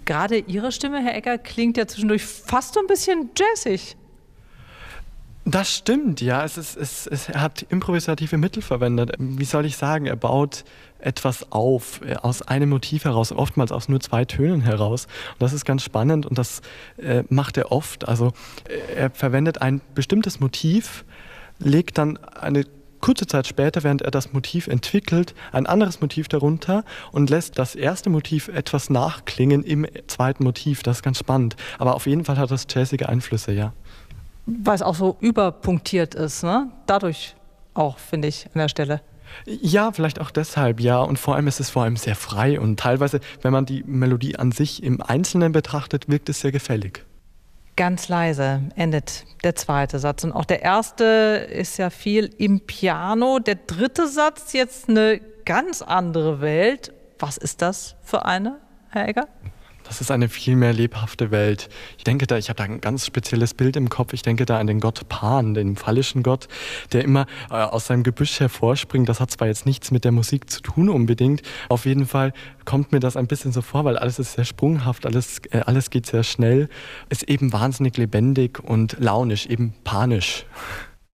Gerade Ihre Stimme, Herr Egger, klingt ja zwischendurch fast so ein bisschen jazzig. Das stimmt, ja. Er hat improvisative Mittel verwendet. Wie soll ich sagen? Er baut etwas auf, aus einem Motiv heraus, oftmals aus nur 2 Tönen heraus. Und das ist ganz spannend und das macht er oft. Also er verwendet ein bestimmtes Motiv, legt dann eine kurze Zeit später, während er das Motiv entwickelt, ein anderes Motiv darunter und lässt das erste Motiv etwas nachklingen im zweiten Motiv. Das ist ganz spannend. Aber auf jeden Fall hat das jazzige Einflüsse, ja. Weil es auch so überpunktiert ist, ne? Dadurch auch, finde ich, an der Stelle. Ja, vielleicht auch deshalb, ja. Und vor allem ist es sehr frei. Und teilweise, wenn man die Melodie an sich im Einzelnen betrachtet, wirkt es sehr gefällig. Ganz leise endet der zweite Satz. Und auch der erste ist ja viel im Piano. Der dritte Satz jetzt eine ganz andere Welt. Was ist das für eine, Herr Egger? Das ist eine viel mehr lebhafte Welt. Ich habe da ein ganz spezielles Bild im Kopf. Ich denke da an den Gott Pan, den phallischen Gott, der immer aus seinem Gebüsch hervorspringt. Das hat zwar jetzt nichts mit der Musik zu tun unbedingt. Auf jeden Fall kommt mir das ein bisschen so vor, weil alles ist sehr sprunghaft, alles geht sehr schnell. Ist eben wahnsinnig lebendig und launisch, eben panisch.